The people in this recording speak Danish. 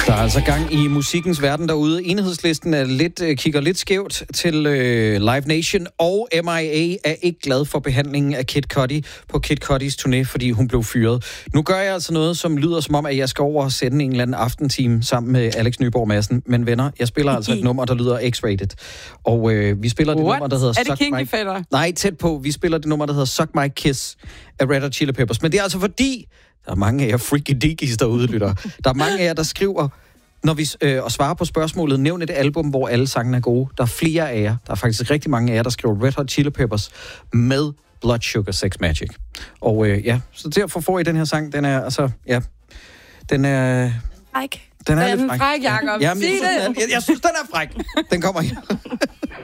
Der er altså gang i musikkens verden derude. Enhedslisten er kigger lidt skævt til Live Nation, og MIA er ikke glad for behandlingen af Kid Cudi på Kid Cudis turné, fordi hun blev fyret. Nu gør jeg altså noget, som lyder som om, at jeg skal over og sende en eller anden aftentime sammen med Alex Nyborg Madsen. Men venner, jeg spiller altså et nummer, der lyder X-rated. Og vi spiller det nummer, der hedder Suck My... Er det Kinky Fætter? Nej, tæt på. Vi spiller det nummer, der hedder Suck My Kiss af Red Hot Chili Peppers. Men det er altså fordi... Der er mange af jer freaky dickies derude, lytter. Der er mange af jer, der skriver, når vi og svarer på spørgsmålet, nævn et album, hvor alle sangene er gode. Der er flere af jer. Der er faktisk rigtig mange af jer, der skriver Red Hot Chili Peppers med Blood Sugar Sex Magic. Og så derfor får I den her sang. Den er altså, den er... Fræk. Den er lidt fræk, Jacob. Jamen, jeg synes, den er fræk. Den kommer her.